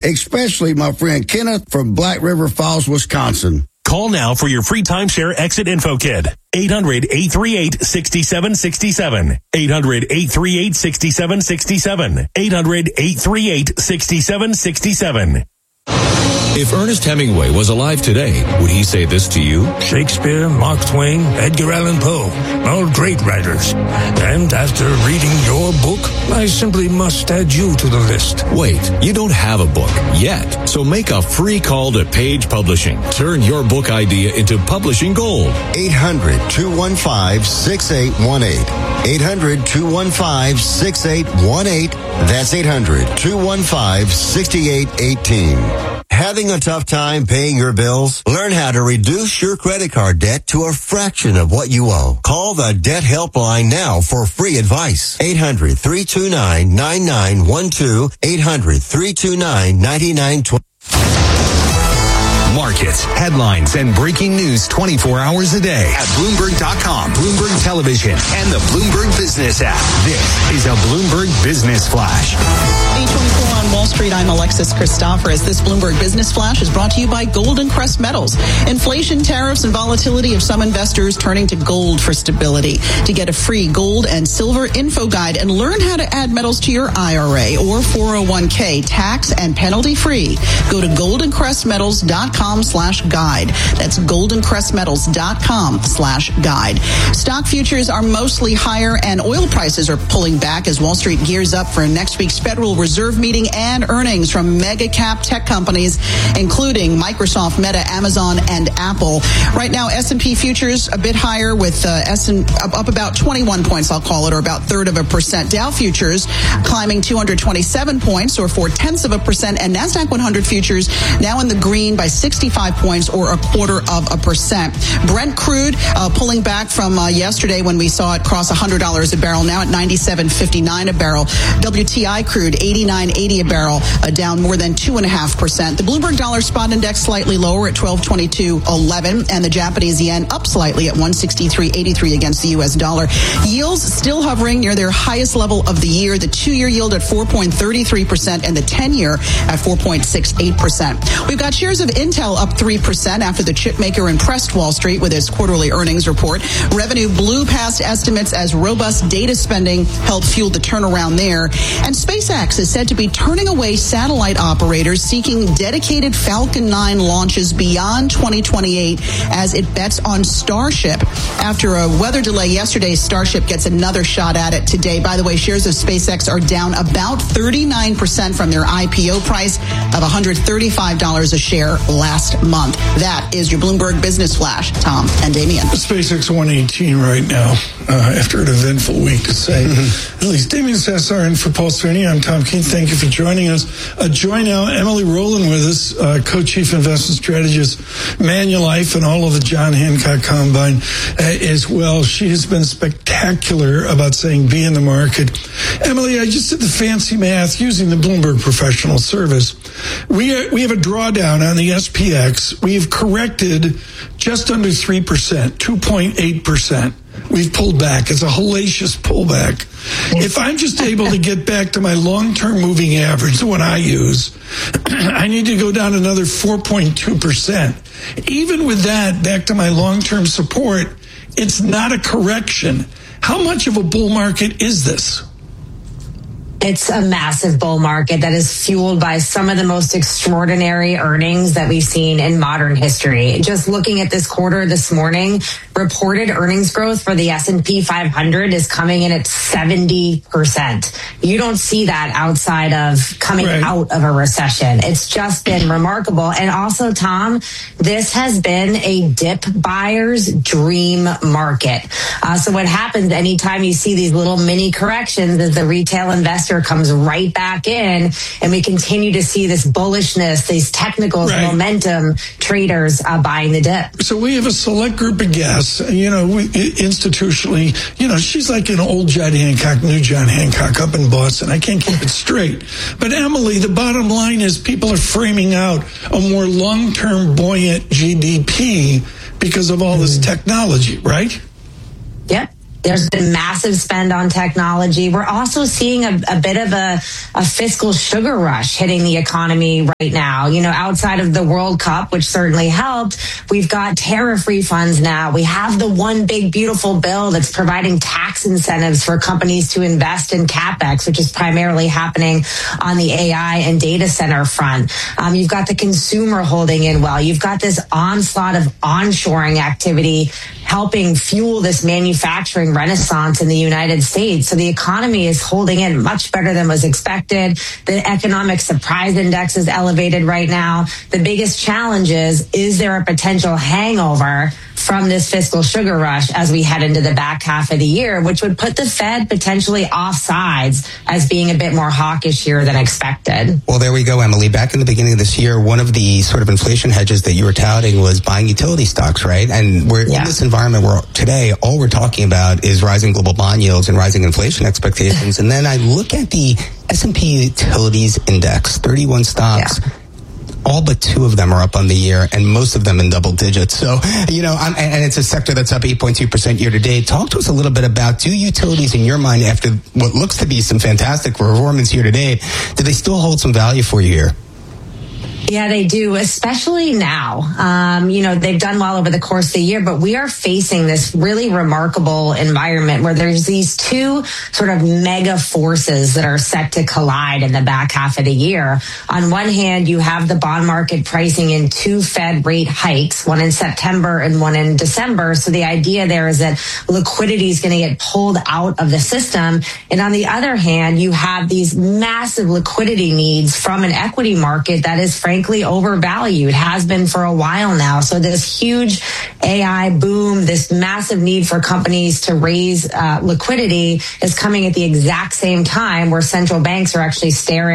especially my friend Kenneth from Black River Falls, Wisconsin. Call now for your free timeshare exit info kit. 800-838-6767. 800-838-6767. 800-838-6767. If Ernest Hemingway was alive today, would he say this to you? Shakespeare, Mark Twain, Edgar Allan Poe, all great writers. And after reading your book, I simply must add you to the list. Wait, you don't have a book yet, so make a free call to Page Publishing. Turn your book idea into publishing gold. 800-215-6818. 800-215-6818. That's 800-215-6818. Having a tough time paying your bills? Learn how to reduce your credit card debt to a fraction of what you owe. Call the Debt Helpline now for free advice. 800-329-9912. 800-329-9912. Markets, headlines, and breaking news 24 hours a day at Bloomberg.com, Bloomberg Television, and the Bloomberg Business app. This is a Bloomberg Business Flash. 8:24 on Wall Street. I'm Alexis Christoforous. This Bloomberg Business Flash is brought to you by Golden Crest Metals. Inflation, tariffs, and volatility of some investors turning to gold for stability. To get a free gold and silver info guide and learn how to add metals to your IRA or 401k tax and penalty free, go to goldencrestmetals.com/guide. That's goldencrestmetals.com/guide. Stock futures are mostly higher and oil prices are pulling back as Wall Street gears up for next week's Federal Reserve meeting and earnings from mega cap tech companies, including Microsoft, Meta, Amazon, and Apple. Right now, S&P futures a bit higher with up about 21 points, I'll call it, or about 0.3%. Dow futures climbing 227 points, or 0.4%, and NASDAQ 100 futures now in the green by 65 points, or 0.25%. Brent crude pulling back from yesterday when we saw it cross $100 a barrel, now at $97.59 a barrel. WTI crude $89.80 a barrel, down more than 2.5%. The Bloomberg Dollar Spot Index slightly lower at 1222.11, and the Japanese yen up slightly at 163.83 against the U.S. dollar. Yields still hovering near their highest level of the year. The 2-year yield at 4.33% and the 10-year at 4.68%. We've got shares of Intel up 3% after the chip maker impressed Wall Street with its quarterly earnings report. Revenue blew past estimates as robust data spending helped fuel the turnaround there. And SpaceX is said to be turning away satellite operators seeking dedicated Falcon 9 launches beyond 2028 as it bets on Starship. After a weather delay yesterday, Starship gets another shot at it today. By the way, shares of SpaceX are down about 39% from their IPO price of $135 a share last month. That is your Bloomberg Business Flash. Tom and Damian. SpaceX 118 right now, after an eventful week, to say at least. Damian Sassar in for Paul Sweeney. I'm Tom Keene. Thank you for joining us. Join now Emily Rowland with us, co-chief investment strategist, Manulife, and all of the John Hancock Combine as well. She has been spectacular about saying be in the market. Emily, I just did the fancy math using the Bloomberg Professional Service. We have a drawdown on the SPX. We've corrected just under 3%, 2.8%. We've pulled back. It's a hellacious pullback. If I'm just able to get back to my long-term moving average, the one I use, I need to go down another 4.2%. Even with that, back to my long-term support, it's not a correction. How much of a bull market is this? It's a massive bull market that is fueled by some of the most extraordinary earnings that we've seen in modern history. Just looking at this quarter this morning, reported earnings growth for the S&P 500 is coming in at 70%. You don't see that outside of coming out of a recession. It's just been remarkable. And also, Tom, this has been a dip buyer's dream market. So what happens anytime you see these little mini corrections is the retail investor comes right back in, and we continue to see this bullishness, these technicals, momentum traders buying the dip. So we have a select group of guests, institutionally, she's like an old John Hancock, new John Hancock up in Boston. I can't keep it straight. But Emily, the bottom line is people are framing out a more long-term buoyant GDP because of all this technology, right? Yep. There's been massive spend on technology. We're also seeing a bit of a fiscal sugar rush hitting the economy right now. You know, outside of the World Cup, which certainly helped, we've got tariff refunds now. We have the one big beautiful bill that's providing tax incentives for companies to invest in CapEx, which is primarily happening on the AI and data center front. You've got the consumer holding in well. You've got this onslaught of onshoring activity helping fuel this manufacturing renaissance in the United States. So the economy is holding in much better than was expected. The economic surprise index is elevated right now. The biggest challenge is there a potential hangover from this fiscal sugar rush as we head into the back half of the year, which would put the Fed potentially off sides as being a bit more hawkish here than expected? Well, there we go, Emily. Back in the beginning of this year, one of the sort of inflation hedges that you were touting was buying utility stocks, right? And we're in this environment where today all we're talking about is rising global bond yields and rising inflation expectations. And then I look at the S&P Utilities Index, 31 stocks. Yeah. All but 2 of them are up on the year, and most of them in double digits. So, you know, and it's a sector that's up 8.2% year to date. Talk to us a little bit about, do utilities, in your mind, after what looks to be some fantastic performance year to date, do they still hold some value for you here? Yeah, they do, especially now. You know, they've done well over the course of the year, but we are facing this really remarkable environment where there's these 2 sort of mega forces that are set to collide in the back half of the year. On one hand, you have the bond market pricing in 2 Fed rate hikes, one in September and one in December. So the idea there is that liquidity is going to get pulled out of the system. And on the other hand, you have these massive liquidity needs from an equity market that is frankly overvalued, has been for a while now. So this huge AI boom, this massive need for companies to raise liquidity is coming at the exact same time where central banks are actually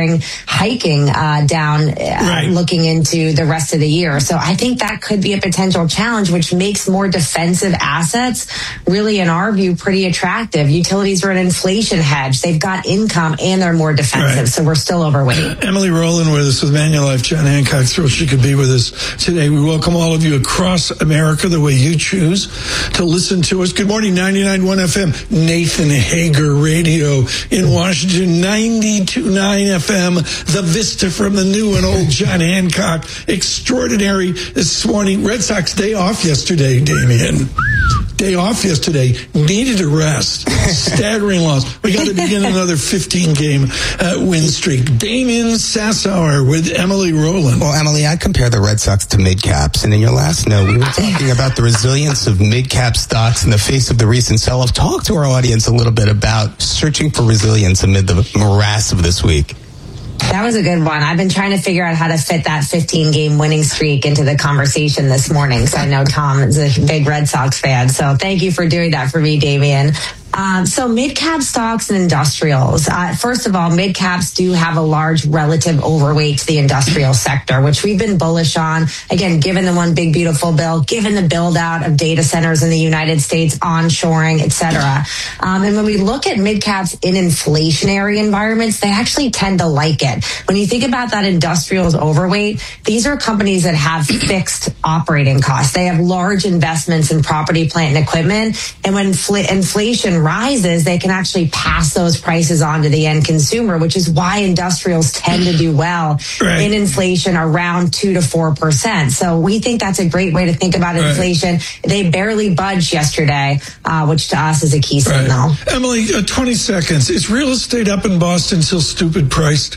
hiking down, looking into the rest of the year. So I think that could be a potential challenge, which makes more defensive assets really, in our view, pretty attractive. Utilities are an inflation hedge. They've got income and they're more defensive. So we're still overweight. Emily Rowland with us with Manulife. John Hancock, thrilled she could be with us today. We welcome all of you across America the way you choose to listen to us. Good morning, 99.1 FM, Nathan Hager Radio in Washington, 92.9 FM, The Vista from the new and old John Hancock. Extraordinary this morning. Red Sox day off yesterday, Damian. Day off yesterday. Needed a rest. Staggering loss. We got to begin another 15-game win streak. Damian Sassower with Emily Rowland. Well, Emily, I compare the Red Sox to mid-caps, and in your last note, we were talking about the resilience of mid-cap stocks in the face of the recent sell-off. Talk to our audience a little bit about searching for resilience amid the morass of this week. That was a good one. I've been trying to figure out how to fit that 15-game winning streak into the conversation this morning. So I know Tom is a big Red Sox fan. So thank you for doing that for me, Damian. So mid-cap stocks and industrials. First of all, mid-caps do have a large relative overweight to the industrial sector, which we've been bullish on. Again, given the one big beautiful bill, given the build out of data centers in the United States, onshoring, et cetera. And when we look at mid-caps in inflationary environments, they actually tend to like it. When you think about that industrials overweight, these are companies that have fixed operating costs. They have large investments in property, plant, and equipment. And when inflation rises, they can actually pass those prices on to the end consumer, which is why industrials tend to do well in inflation around 2 to 4%. So we think that's a great way to think about inflation. They barely budged yesterday, which to us is a key signal. Emily, 20 seconds. Is real estate up in Boston still stupid priced?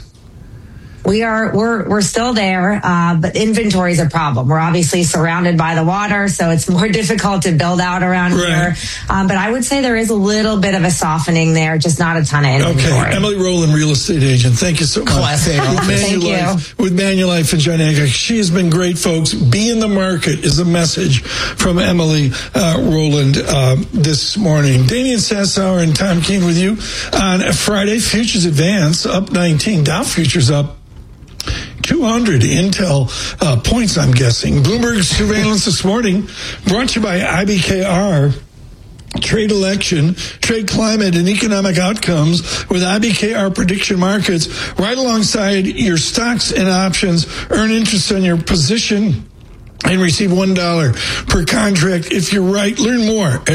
We're still there, but inventory is a problem. We're obviously surrounded by the water, so it's more difficult to build out around here. But I would say there is a little bit of a softening there, just not a ton of inventory. Okay, Emily Rowland, real estate agent. Thank you so much. Classic. Thank you. With Manulife and John Hancock. She has been great, folks. Be in the market is a message from Emily Rowland this morning. Damian Sassower and Tom Keene with you on a Friday. Futures advance up 19. Dow futures up 200 Intel points, I'm guessing. Bloomberg surveillance this morning brought to you by IBKR. Trade election, trade climate, and economic outcomes with IBKR prediction markets right alongside your stocks and options. Earn interest on your position and receive $1 per contract if you're right. Learn more at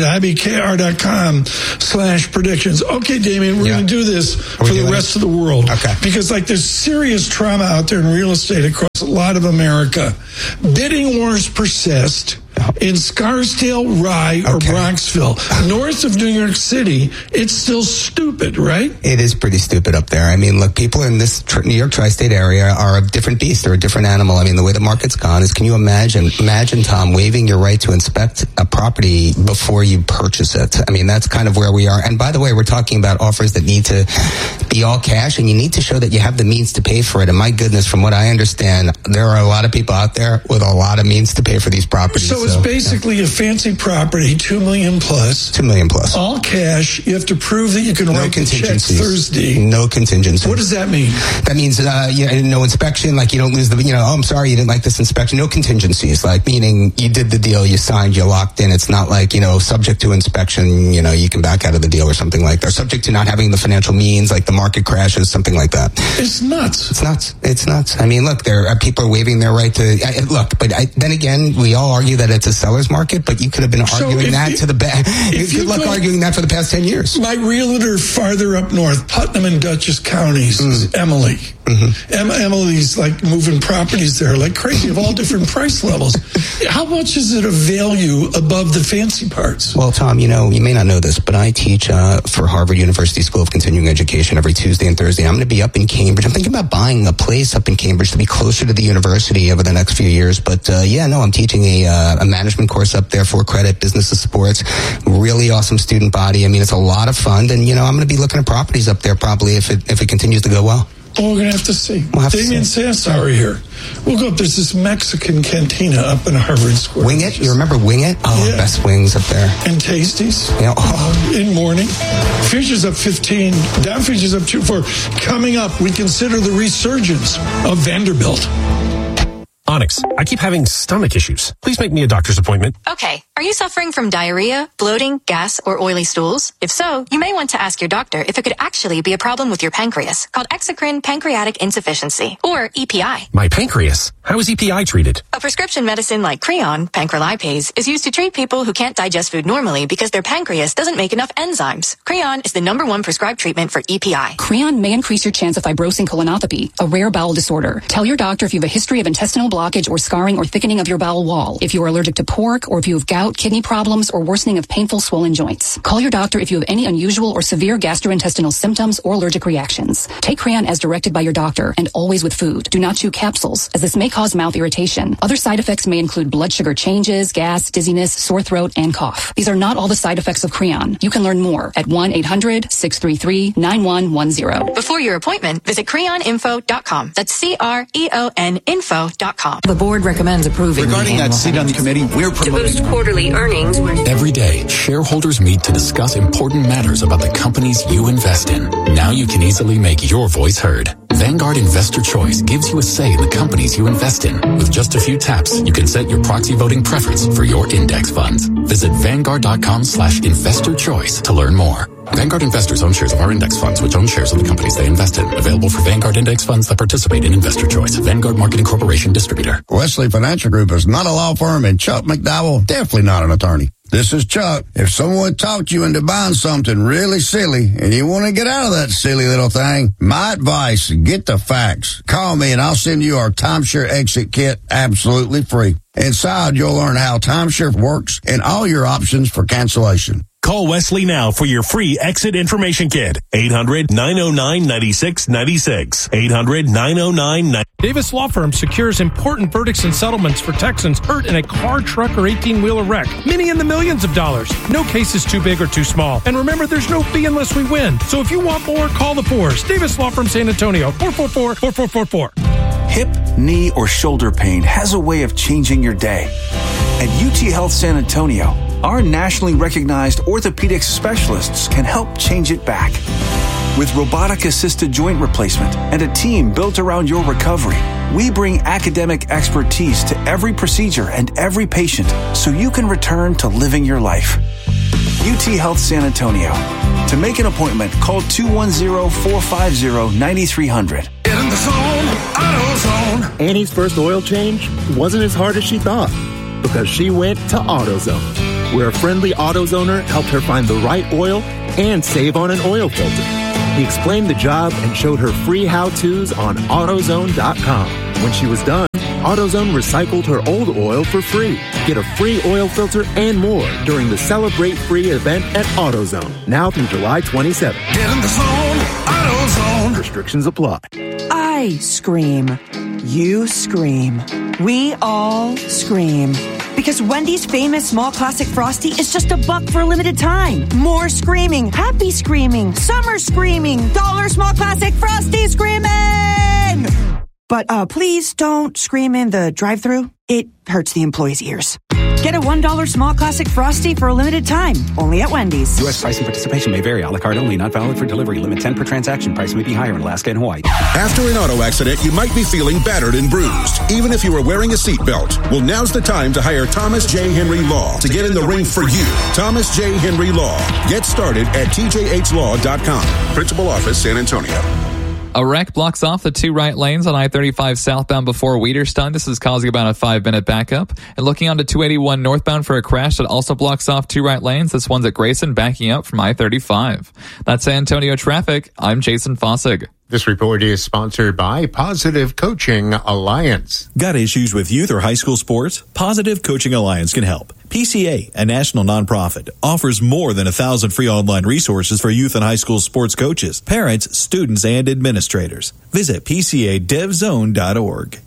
ibkr.com/predictions. Okay, Damien, we're going to do this for the rest of the world. Okay. Because there's serious trauma out there in real estate across a lot of America. Bidding wars persist in Scarsdale, Rye, or Bronxville. North of New York City, it's still stupid, right? It is pretty stupid up there. I mean, look, people in this New York tri-state area are a different beast. They're a different animal. I mean, the way the market's gone is, can you imagine, Tom, waiving your right to inspect a property before you purchase it? I mean, that's kind of where we are. And by the way, we're talking about offers that need to be all cash, and you need to show that you have the means to pay for it. And my goodness, from what I understand, there are a lot of people out there with a lot of means to pay for these properties. So it's basically a fancy property, $2 million plus. $2 million plus. All cash. You have to prove that you can write the check Thursday. No contingencies. What does that mean? That means no inspection, like you don't lose I'm sorry you didn't like this inspection. No contingencies, like meaning you did the deal, you signed, you locked in. It's not like, subject to inspection, you can back out of the deal or something like that. Or subject to not having the financial means, like the market crashes, something like that. It's nuts. It's nuts. I mean, look, there are people waiving their right to then again, we all argue that it's a seller's market, but you could have been arguing arguing that for the past 10 years. My realtor farther up north, Putnam and Dutchess counties, is Emily. Mm-hmm. Emily's like moving properties there like crazy of all different price levels. How much is it of value above the fancy parts? Well, Tom, you may not know this, but I teach for Harvard University School of Continuing Education every Tuesday and Thursday. I'm going to be up in Cambridge. I'm thinking about buying a place up in Cambridge to be closer to the university over the next few years. But I'm teaching a management course up there for credit, business and sports. Really awesome student body. I mean, it's a lot of fun. And, I'm going to be looking at properties up there probably if it continues to go well. Well, we're going to have to see. Damien Sassari here. We'll go up. There's this Mexican cantina up in Harvard Square. Wing It? You remember Wing It? Oh, yeah. Best wings up there. And Tasties. Yeah. In morning. Futures up 15. Dow futures up 2-4. Coming up, we consider the resurgence of Vanderbilt. Onyx, I keep having stomach issues. Please make me a doctor's appointment. Okay. Are you suffering from diarrhea, bloating, gas, or oily stools? If so, you may want to ask your doctor if it could actually be a problem with your pancreas, called exocrine pancreatic insufficiency, or EPI. My pancreas? How is EPI treated? A prescription medicine like Creon, pancrelipase, is used to treat people who can't digest food normally because their pancreas doesn't make enough enzymes. Creon is the #1 prescribed treatment for EPI. Creon may increase your chance of fibrosing colonopathy, a rare bowel disorder. Tell your doctor if you have a history of intestinal blockage or scarring or thickening of your bowel wall, if you are allergic to pork, or if you have gout, kidney problems, or worsening of painful swollen joints. Call your doctor if you have any unusual or severe gastrointestinal symptoms or allergic reactions. Take Creon as directed by your doctor and always with food. Do not chew capsules, as this may cause mouth irritation. Other side effects may include blood sugar changes, gas, dizziness, sore throat, and cough. These are not all the side effects of Creon. You can learn more at 1-800-633-9110. Before your appointment, visit creoninfo.com. That's CREON info.com. The board recommends approving. Regarding that seat on the committee, we're promoting to boost quarterly earnings. Every day, shareholders meet to discuss important matters about the companies you invest in. Now you can easily make your voice heard. Vanguard Investor Choice gives you a say in the companies you invest in. With just a few taps, you can set your proxy voting preference for your index funds. Visit Vanguard.com/investorchoice to learn more. Vanguard investors own shares of our index funds, which own shares of the companies they invest in. Available for Vanguard index funds that participate in Investor Choice. Vanguard Marketing Corporation Distributor. Wesley Financial Group is not a law firm, and Chuck McDowell definitely not an attorney. This is Chuck. If someone talked you into buying something really silly and you want to get out of that silly little thing, my advice, get the facts. Call me and I'll send you our timeshare exit kit absolutely free. Inside, you'll learn how timeshare works and all your options for cancellation. Call Wesley now for your free exit information kit. 800-909-9696. 800-909-9696. Davis Law Firm secures important verdicts and settlements for Texans hurt in a car, truck, or 18-wheeler wreck. Many in the millions of dollars. No case is too big or too small. And remember, there's no fee unless we win. So if you want more, call the Fours. Davis Law Firm San Antonio, 444-4444. Hip, knee, or shoulder pain has a way of changing your day. At UT Health San Antonio, our nationally recognized orthopedic specialists can help change it back. With robotic-assisted joint replacement and a team built around your recovery, we bring academic expertise to every procedure and every patient so you can return to living your life. UT Health San Antonio. To make an appointment, call 210-450-9300. Get in the zone, AutoZone. Annie's first oil change wasn't as hard as she thought because she went to AutoZone, where a friendly AutoZoner helped her find the right oil and save on an oil filter. He explained the job and showed her free how-tos on AutoZone.com. When she was done, AutoZone recycled her old oil for free. Get a free oil filter and more during the Celebrate Free event at AutoZone, now through July 27th. Get in the zone, AutoZone. Restrictions apply. I scream. You scream. We all scream. Because Wendy's famous small classic Frosty is just $1 for a limited time. More screaming, happy screaming, summer screaming, dollar small classic Frosty screaming! But please don't scream in the drive-thru. It hurts the employees' ears. Get a $1 small classic Frosty for a limited time, only at Wendy's. U.S. price and participation may vary. A la carte only, not valid for delivery. Limit 10 per transaction. Price may be higher in Alaska and Hawaii. After an auto accident, you might be feeling battered and bruised, even if you were wearing a seatbelt. Well, now's the time to hire Thomas J. Henry Law to get in the ring for you. Thomas J. Henry Law. Get started at tjhlaw.com. Principal Office, San Antonio. A wreck blocks off the 2 right lanes on I-35 southbound before Wheaterstown. This is causing about a 5-minute backup. And looking onto 281 northbound for a crash that also blocks off 2 right lanes. This one's at Grayson, backing up from I-35. That's San Antonio traffic. I'm Jason Fossig. This report is sponsored by Positive Coaching Alliance. Got issues with youth or high school sports? Positive Coaching Alliance can help. PCA, a national nonprofit, offers more than 1,000 free online resources for youth and high school sports coaches, parents, students, and administrators. Visit PCADevZone.org.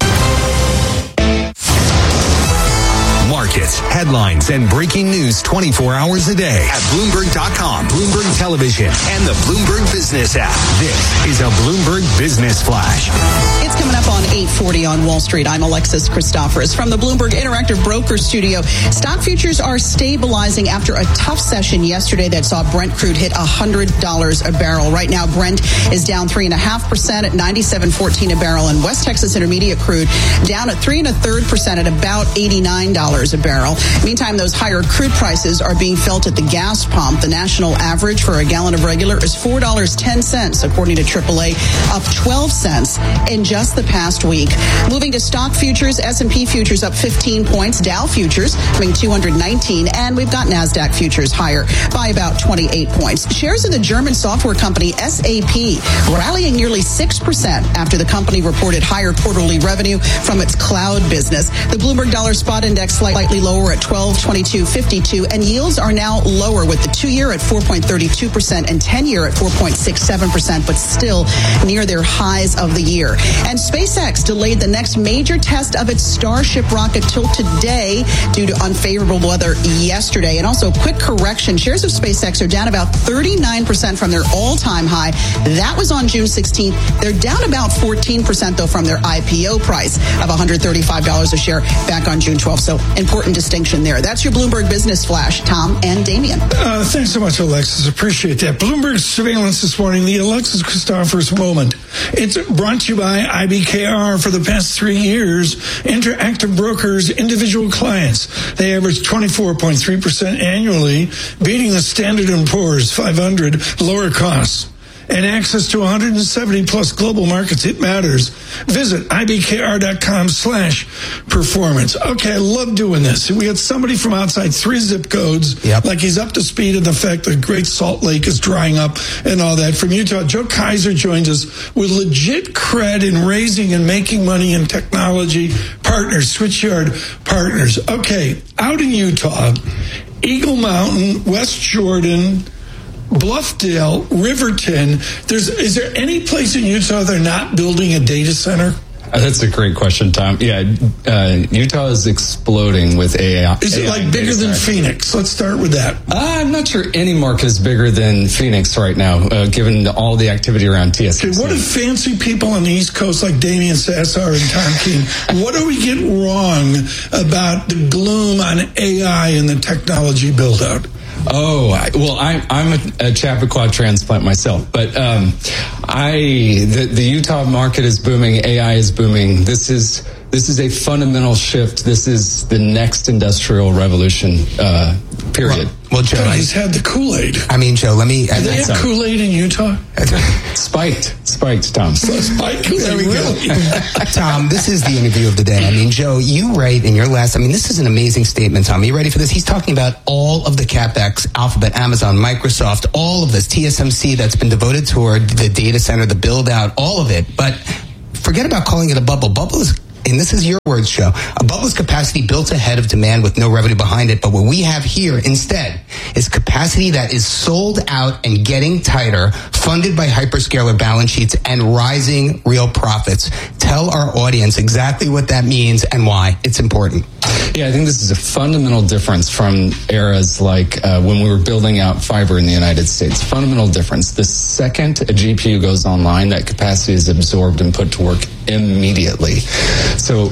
Markets, headlines, and breaking news 24 hours a day at Bloomberg.com, Bloomberg Television, and the Bloomberg Business app. This is a Bloomberg Business Flash. It's coming up on 8:40 on Wall Street. I'm Alexis Christoforous from the Bloomberg Interactive Broker Studio. Stock futures are stabilizing after a tough session yesterday that saw Brent crude hit $100 a barrel. Right now, Brent is down 3.5% at $97.14 a barrel, and West Texas Intermediate crude down at 3.33% at about $89 a barrel. Meantime, those higher crude prices are being felt at the gas pump. The national average for a gallon of regular is $4.10, according to AAA, up 12 cents in just the past week. Moving to stock futures, S&P futures up 15 points, Dow futures coming 219, and we've got NASDAQ futures higher by about 28 points. Shares of the German software company SAP rallying nearly 6% after the company reported higher quarterly revenue from its cloud business. The Bloomberg Dollar Spot Index slightly lower at 1222.52, and yields are now lower with the 2-year at 4.32% and 10-year at 4.67%, but still near their highs of the year. And SpaceX delayed the next major test of its Starship rocket till today due to unfavorable weather yesterday. And also, quick correction, shares of SpaceX are down about 39% from their all-time high. That was on June 16th. They're down about 14%, though, from their IPO price of $135 a share back on June 12th. So important distinction there. That's your Bloomberg Business Flash. Tom and Damien. Thanks so much, Alexis. Appreciate that. Bloomberg surveillance this morning, the Alexis Christoforous moment. It's brought to you by IBKR. For the past 3 years, Interactive Brokers, individual clients, they average 24.3% annually, beating the Standard & Poor's 500 lower costs. And access to 170 plus global markets. It matters. Visit ibkr.com/performance. Okay, I love doing this. We got somebody from outside 3 zip codes, like he's up to speed in the fact that Great Salt Lake is drying up and all that. From Utah, Joe Kaiser joins us with legit cred in raising and making money in technology partners, Switchyard Partners. Okay, out in Utah, Eagle Mountain, West Jordan, Bluffdale, Riverton. Is there any place in Utah they're not building a data center? That's a great question, Tom. Yeah, Utah is exploding with AI. Is it like bigger than Phoenix? Let's start with that. I'm not sure any market is bigger than Phoenix right now, given all the activity around TSMC. Okay, what if fancy people on the East Coast like Damian Sassar and Tom Keene, what do we get wrong about the gloom on AI and the technology build-out? Oh, well, I'm a Chappaqua transplant myself, but the Utah market is booming. AI is booming. This is a fundamental shift. This is the next industrial revolution period. Well, Joe, he's had the Kool-Aid. I mean, Joe, let me... Do they have Kool-Aid in Utah? Spiked, Tom. Spiked Kool-Aid, there we really? go. Tom, this is the interview of the day. I mean, Joe, you write in your last... I mean, this is an amazing statement, Tom. Are you ready for this? He's talking about all of the CapEx, Alphabet, Amazon, Microsoft, all of this, TSMC that's been devoted toward the data center, the build-out, all of it. But forget about calling it a bubble. Bubble is... And this is your words, Joe. A bubble's capacity built ahead of demand with no revenue behind it. But what we have here instead is capacity that is sold out and getting tighter, funded by hyperscaler balance sheets and rising real profits. Tell our audience exactly what that means and why it's important. Yeah, I think this is a fundamental difference from eras like when we were building out fiber in the United States. Fundamental difference. The second a GPU goes online, that capacity is absorbed and put to work immediately. So,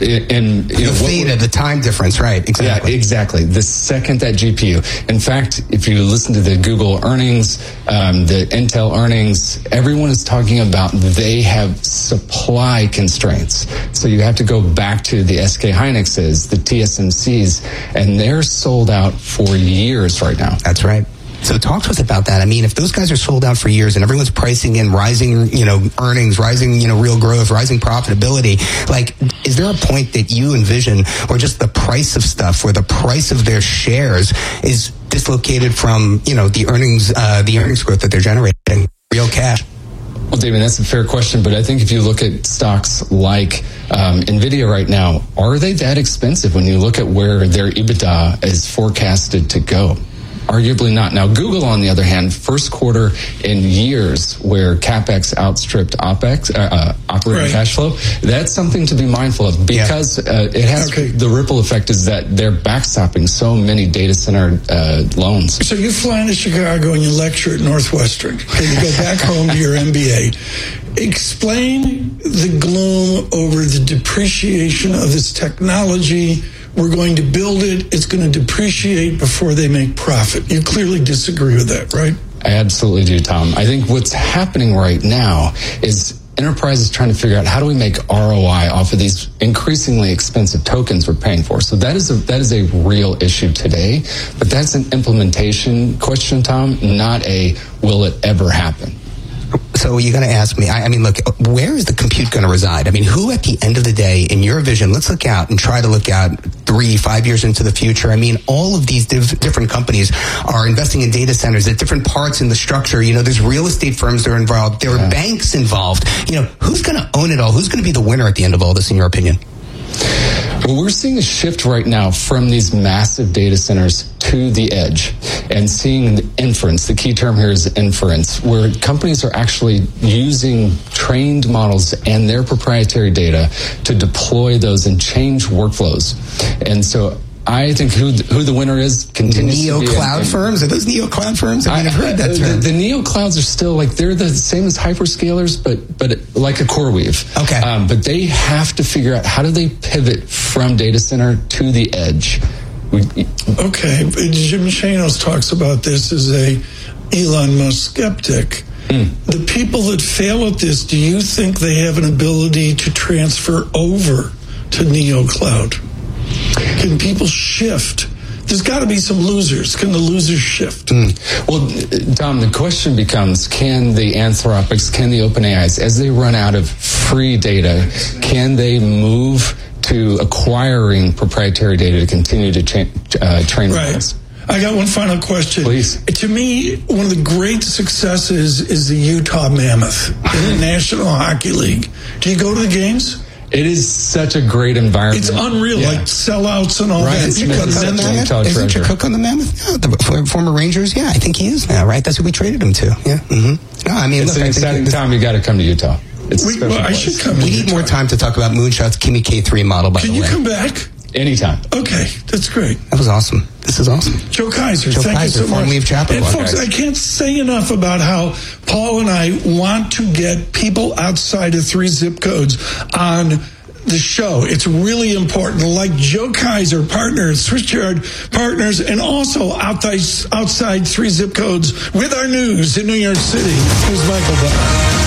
the time difference, right? Exactly. Yeah, exactly. The second that GPU. In fact, if you listen to the Google earnings, the Intel earnings, everyone is talking about they have supply constraints. So you have to go back to the SK Hynixes, the TSMCs, and they're sold out for years right now. That's right. So talk to us about that. I mean, if those guys are sold out for years and everyone's pricing in rising, earnings, rising, real growth, rising profitability, like, is there a point that you envision, or just the price of stuff, where the price of their shares is dislocated from, the earnings growth that they're generating, real cash? Well, David, that's a fair question, but I think if you look at stocks like NVIDIA right now, are they that expensive when you look at where their EBITDA is forecasted to go? Arguably not. Now, Google, on the other hand, first quarter in years where CapEx outstripped OpEx, operating cash flow, that's something to be mindful of, because it has the ripple effect is that they're backstopping so many data center loans. So you fly into Chicago and you lecture at Northwestern, and you go back home to your MBA. Explain the gloom over the depreciation of this technology. We're going to build it. It's going to depreciate before they make profit. You clearly disagree with that, right? I absolutely do, Tom. I think what's happening right now is enterprises trying to figure out how do we make ROI off of these increasingly expensive tokens we're paying for. So that is a real issue today, but that's an implementation question, Tom, not a will it ever happen. So you're going to ask me, I mean, look, where is the compute going to reside? I mean, who at the end of the day, in your vision, let's look out and try to look out 3-5 years into the future. I mean, all of these different companies are investing in data centers at different parts in the structure. There's real estate firms that are involved. There are banks involved. Who's going to own it all? Who's going to be the winner at the end of all this, in your opinion? Well, we're seeing a shift right now from these massive data centers to the edge and seeing the inference. The key term here is inference, where companies are actually using trained models and their proprietary data to deploy those and change workflows. And so I think who the winner is continues to be neo-cloud firms. Are those neo-cloud firms? I mean, I've heard that term. The neo-clouds are still they're the same as hyperscalers, but like a CoreWeave. Okay. But they have to figure out how do they pivot from data center to the edge. Okay. Jim Chanos talks about this as a Elon Musk skeptic. The people that fail at this, do you think they have an ability to transfer over to neo-cloud? Can people shift? There's got to be some losers. Can the losers shift? Well, Tom, the question becomes, can the Anthropics, can the OpenAIs, as they run out of free data, can they move to acquiring proprietary data to continue to train models? I got one final question. Please. To me, one of the great successes is the Utah Mammoth in the National Hockey League. Do you go to the games? It is such a great environment. It's unreal, like sellouts and all that. Isn't your cook on the Mammoth? No, the former Rangers? Yeah, I think he is now, right? That's who we traded him to. Yeah. Mm-hmm. No, I mean, it's an exciting time. You got to come to Utah. I should come. We need more time to talk about Moonshot's Kimi K3 model, by the way. Can you come back? Anytime. Okay, that's great. That was awesome. This is awesome. Joe Kaiser, thank you so much. And folks, I can't say enough about how Paul and I want to get people outside of 3 zip codes on the show. It's really important. Like Joe Kaiser, partner at Switchyard Partners, and also outside 3 zip codes with our news in New York City. Here's Michael Barr.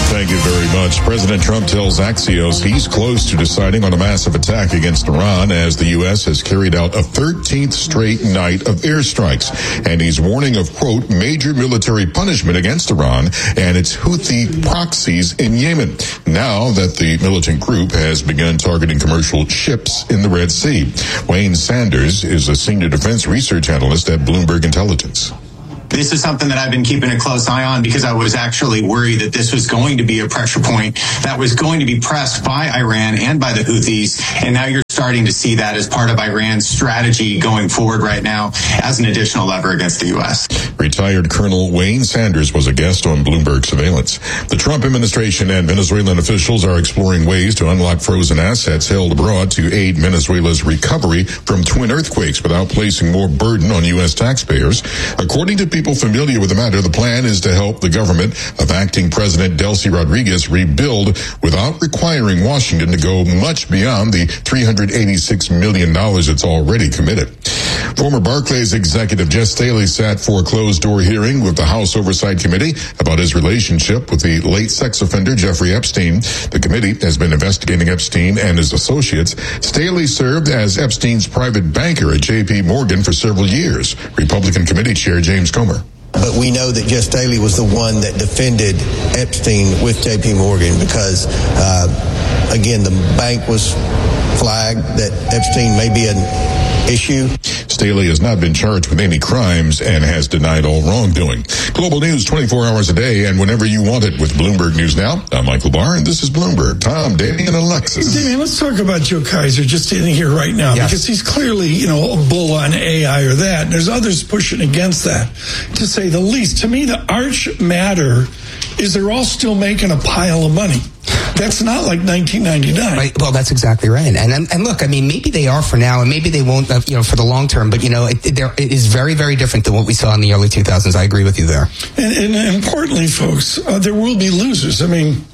Thank you very much. President Trump tells Axios he's close to deciding on a massive attack against Iran as the U.S. has carried out a 13th straight night of airstrikes. And he's warning of, quote, major military punishment against Iran and its Houthi proxies in Yemen, now that the militant group has begun targeting commercial ships in the Red Sea. Wayne Sanders is a senior defense research analyst at Bloomberg Intelligence. This is something that I've been keeping a close eye on because I was actually worried that this was going to be a pressure point that was going to be pressed by Iran and by the Houthis. And now you're starting to see that as part of Iran's strategy going forward right now as an additional lever against the U.S. Retired Colonel Wayne Sanders was a guest on Bloomberg Surveillance. The Trump administration and Venezuelan officials are exploring ways to unlock frozen assets held abroad to aid Venezuela's recovery from twin earthquakes without placing more burden on U.S. taxpayers. According to people familiar with the matter, the plan is to help the government of acting President Delcy Rodriguez rebuild without requiring Washington to go much beyond the $386 million it's already committed. Former Barclays executive Jes Staley sat for a closed-door hearing with the House Oversight Committee about his relationship with the late sex offender Jeffrey Epstein. The committee has been investigating Epstein and his associates. Staley served as Epstein's private banker at J.P. Morgan for several years. Republican Committee Chair James Comer. But we know that Jes Staley was the one that defended Epstein with J.P. Morgan because, again, the bank was flagged that Epstein may be an issue. Staley has not been charged with any crimes and has denied all wrongdoing. Global news 24 hours a day and whenever you want it with Bloomberg News Now. I'm Michael Barr, and this is Bloomberg. Tom, Damian, and Alexis. Damian, let's talk about Joe Kaiser just sitting here right now because he's clearly, a bull on AI or that. And there's others pushing against that, to say the least. To me, the arch matter is they're all still making a pile of money. That's not like 1999. Right. Well, that's exactly right. And look, I mean, maybe they are for now, and maybe they won't, for the long term. But it is very, very different than what we saw in the early 2000s. I agree with you there. And importantly, folks, there will be losers. I mean,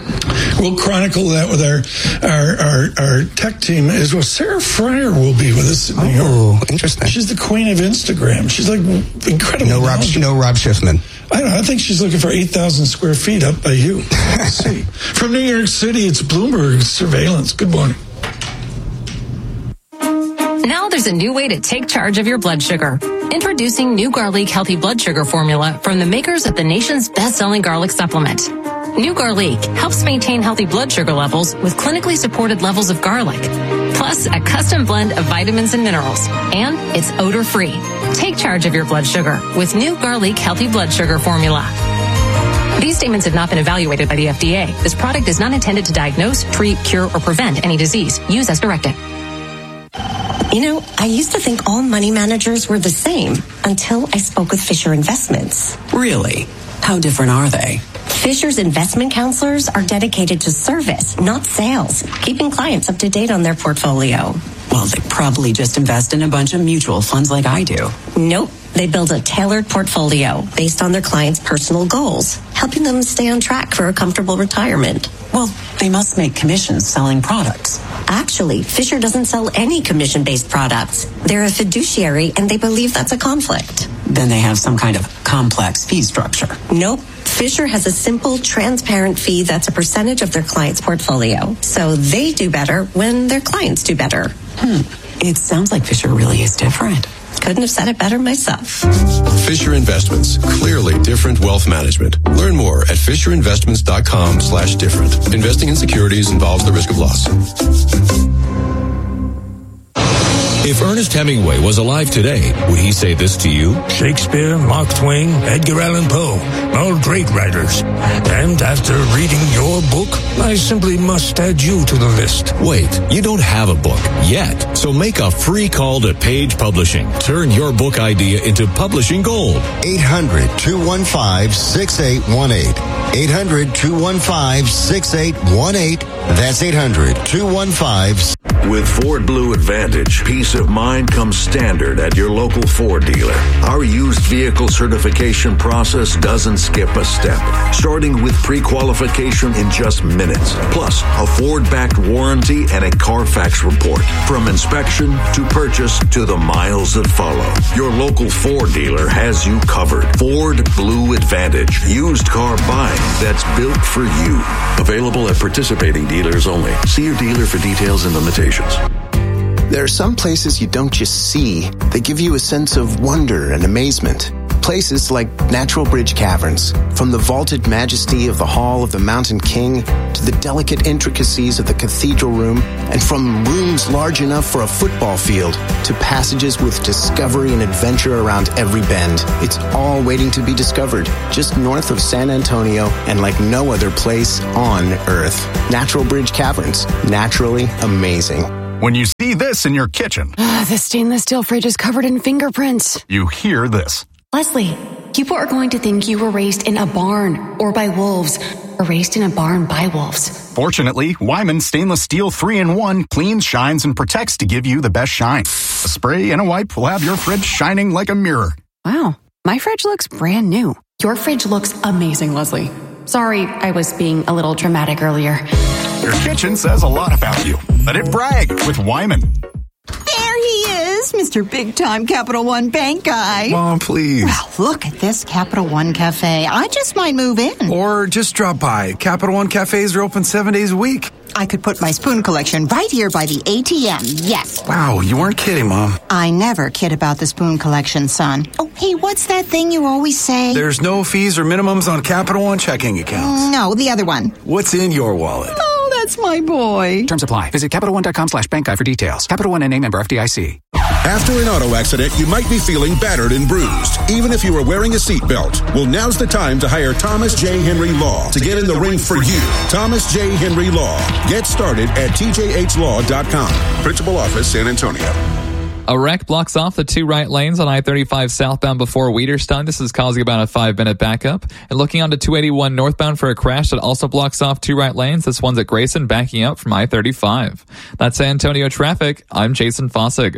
we'll chronicle that with our tech team as well. Sarah Fryer will be with us. Oh, interesting. She's the queen of Instagram. She's like incredible. No Rob Schiffman. I don't know. I think she's looking for 8,000 square feet up by you. Let's see. From New York City, it's Bloomberg Surveillance. Good morning. Now there's a new way to take charge of your blood sugar. Introducing new Garlic Healthy Blood Sugar Formula from the makers of the nation's best-selling garlic supplement. New Garlic helps maintain healthy blood sugar levels with clinically supported levels of garlic, plus a custom blend of vitamins and minerals, and it's odor-free. Take charge of your blood sugar with New Garlic Healthy Blood Sugar Formula. These statements have not been evaluated by the FDA. This product is not intended to diagnose, treat, cure, or prevent any disease. Use as directed. I used to think all money managers were the same until I spoke with Fisher Investments. Really? How different are they? Fisher's investment counselors are dedicated to service, not sales, keeping clients up to date on their portfolio. Well, they probably just invest in a bunch of mutual funds like I do. Nope. They build a tailored portfolio based on their clients' personal goals, helping them stay on track for a comfortable retirement. Well, they must make commissions selling products. Actually, Fisher doesn't sell any commission-based products. They're a fiduciary, and they believe that's a conflict. Then they have some kind of complex fee structure. Nope. Fisher has a simple, transparent fee that's a percentage of their client's portfolio. So they do better when their clients do better. It sounds like Fisher really is different. Couldn't have said it better myself. Fisher Investments. Clearly different wealth management. Learn more at fisherinvestments.com/different. Investing in securities involves the risk of loss. If Ernest Hemingway was alive today, would he say this to you? Shakespeare, Mark Twain, Edgar Allan Poe, all great writers. And after reading your book, I simply must add you to the list. Wait, you don't have a book yet, so make a free call to Page Publishing. Turn your book idea into publishing gold. 800-215-6818. 800-215-6818. That's 800-215 With Ford Blue Advantage, peace of mind comes standard at your local Ford dealer. Our used vehicle certification process doesn't skip a step, starting with pre-qualification in just minutes, plus a Ford-backed warranty and a Carfax report. From inspection to purchase to the miles that follow, your local Ford dealer has you covered. Ford Blue Advantage, used car buying that's built for you. Available at participating dealers only. See your dealer for details and limitations. There are some places you don't just see. They give you a sense of wonder and amazement. Places like Natural Bridge Caverns. From the vaulted majesty of the Hall of the Mountain King to the delicate intricacies of the cathedral room, and from rooms large enough for a football field to passages with discovery and adventure around every bend. It's all waiting to be discovered just north of San Antonio and like no other place on Earth. Natural Bridge Caverns. Naturally amazing. When you see this in your kitchen, the stainless steel fridge is covered in fingerprints. You hear this. Leslie, people are going to think you were raised in a barn or by wolves, or raised in a barn by wolves. Fortunately, Wyman Stainless Steel 3-in-1 cleans, shines, and protects to give you the best shine. A spray and a wipe will have your fridge shining like a mirror. Wow, my fridge looks brand new. Your fridge looks amazing, Leslie. Sorry, I was being a little dramatic earlier. Your kitchen says a lot about you. Let it brag with Wyman. There he is, Mr. Big-Time Capital One Bank guy. Mom, please. Well, look at this Capital One Cafe. I just might move in. Or just drop by. Capital One Cafes are open 7 days a week. I could put my spoon collection right here by the ATM, yes. Wow, you weren't kidding, Mom. I never kid about the spoon collection, son. Oh, hey, what's that thing you always say? There's no fees or minimums on Capital One checking accounts. No, the other one. What's in your wallet? Oh, that's my boy. Terms apply. Visit CapitalOne.com/bankguide for details. Capital One NA, member FDIC. After an auto accident, you might be feeling battered and bruised, even if you were wearing a seatbelt. Well, now's the time to hire Thomas J. Henry Law to get in the ring for you. Thomas J. Henry Law. Get started at tjhlaw.com. Principal office, San Antonio. A wreck blocks off the two right lanes on I-35 southbound before Wheaterstown. This is causing about a 5-minute backup. And looking onto 281 northbound for a crash that also blocks off two right lanes. This one's at Grayson, backing up from I-35. That's San Antonio traffic. I'm Jason Fossig.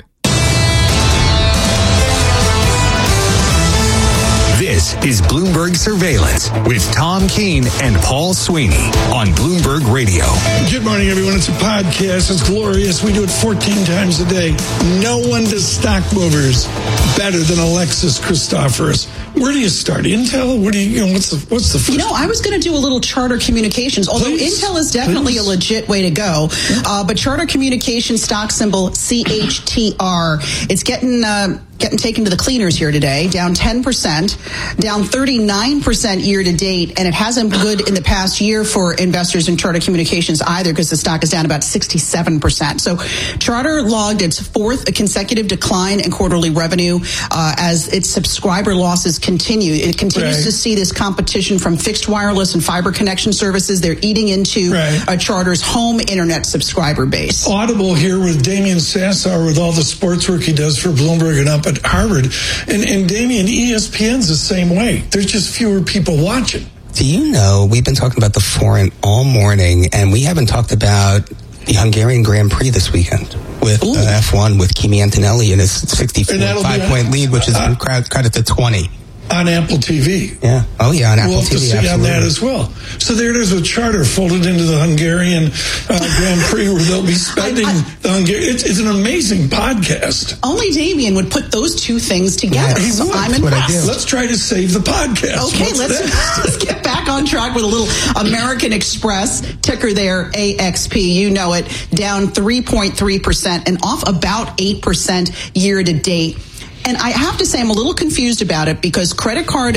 This is Bloomberg Surveillance with Tom Keene and Paul Sweeney on Bloomberg Radio. Good morning, everyone. It's a podcast. It's glorious. We do it 14 times a day. No one does stock movers better than Alexis Christoforous. Where do you start? Intel? What's the first? I was going to do a little Charter Communications, although Intel is definitely a legit way to go. But Charter Communications stock symbol CHTR, it's getting taken to the cleaners here today, down 10%, down 39% year to date, and it hasn't been good in the past year for investors in Charter Communications either, because the stock is down about 67%. So Charter logged its fourth consecutive decline in quarterly revenue as its subscriber losses continue. It continues to see this competition from fixed wireless and fiber connection services. They're eating into Charter's home internet subscriber base. Audible here with Damian Sassar with all the sports work he does for Bloomberg and up at Harvard. And Damian, ESPN's the same way. There's just fewer people watching. Do you know, we've been talking about the foreign all morning, and we haven't talked about the Hungarian Grand Prix this weekend with F1 with Kimi Antonelli and his 65-point lead, which is credit to 20. On Apple TV. Yeah. Oh, yeah, on Apple we'll have TV. To see on that as well. So there it is with Charter folded into the Hungarian Grand Prix where they'll be spending the Hungarian. It's an amazing podcast. Only Damian would put those two things together. Yeah, so I'm impressed. Let's try to save the podcast. Okay, let's get back on track with a little American Express, ticker there, AXP. You know it, down 3.3% and off about 8% year to date. And I have to say, I'm a little confused about it because credit card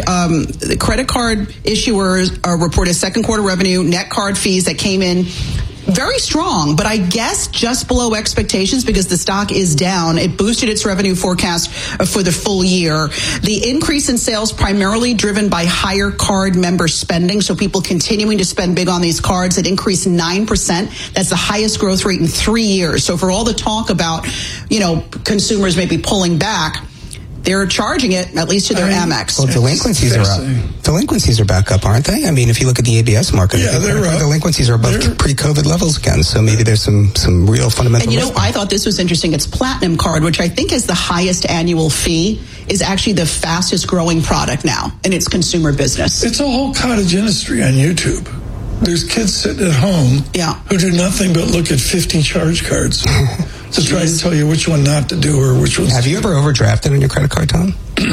issuers reported second quarter revenue, net card fees that came in very strong, but I guess just below expectations because the stock is down. It boosted its revenue forecast for the full year. The increase in sales primarily driven by higher card member spending, so people continuing to spend big on these cards. It increased 9%. That's the highest growth rate in 3 years. So for all the talk about, consumers maybe pulling back, they're charging it, at least to their Amex. Well, delinquencies are up. Delinquencies are back up, aren't they? I mean, if you look at the ABS market, they're up. Delinquencies are above pre-COVID levels again. So maybe there's some real fundamental. And I thought this was interesting. It's Platinum Card, which I think is the highest annual fee, is actually the fastest growing product now in its consumer business. It's a whole cottage industry on YouTube. There's kids sitting at home who do nothing but look at 50 charge cards to try to tell you which one not to do or which one. Have you ever overdrafted on your credit card, Tom?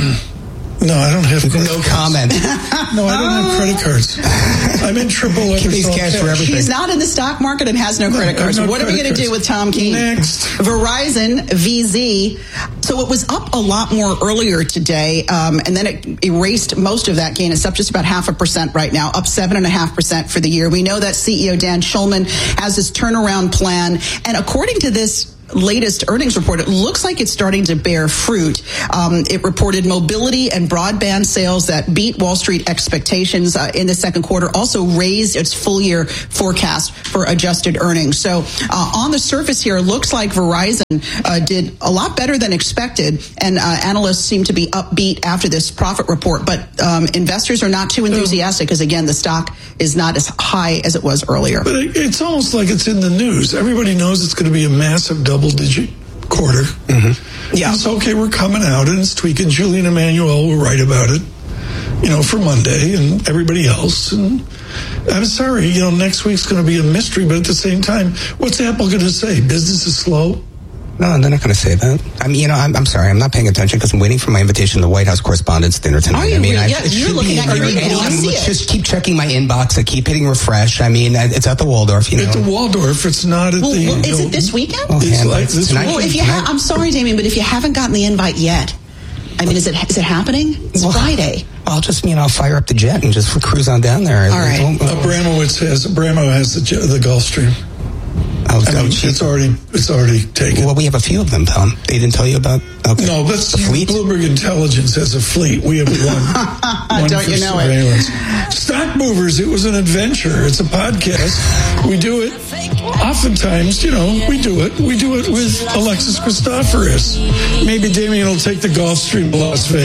No, I don't have credit cards. Comment. No, I don't have credit cards. I'm in triple cash for everything. He's not in the stock market and has no credit cards. What are we going to do with Tom Keene? Next. Verizon, VZ. So it was up a lot more earlier today, and then it erased most of that gain. It's up just about 0.5% right now, up 7.5% for the year. We know that CEO Dan Schulman has this turnaround plan, and according to this latest earnings report, it looks like it's starting to bear fruit. It reported mobility and broadband sales that beat Wall Street expectations in the second quarter, also raised its full year forecast for adjusted earnings. So on the surface here, it looks like Verizon did a lot better than expected, and analysts seem to be upbeat after this profit report, but investors are not too enthusiastic because, again, the stock is not as high as it was earlier. But it's almost like it's in the news. Everybody knows it's going to be a massive double-digit quarter. Yeah. It's okay, we're coming out, and it's tweaking. Julian Emmanuel will write about it, for Monday, and everybody else. And I'm sorry, next week's going to be a mystery, but at the same time, what's Apple going to say? Business is slow? No, they're not going to say that. I mean, I'm sorry, I'm not paying attention because I'm waiting for my invitation to the White House Correspondents' Dinner tonight. Are you really? You're looking at your email. I see it. Just keep checking my inbox. I keep hitting refresh. I mean, it's at the Waldorf. At the Waldorf, it's not at the. Is it this weekend? It's like this weekend. Well, if you I'm sorry, Damien, but if you haven't gotten the invite yet, I mean, is it happening? It's Friday. I'll just fire up the jet and just cruise on down there. All right. Abramo has the Gulfstream. It's already taken. Well, we have a few of them, Tom. They didn't tell you about. Okay. No, that's the fleet. Bloomberg Intelligence has a fleet. We have one Don't for you know surveillance. Stock Movers. It was an adventure. It's a podcast. We do it. Oftentimes, we do it. We do it with Alexis Christoforous. Maybe Damien will take the Gulfstream to Las Vegas.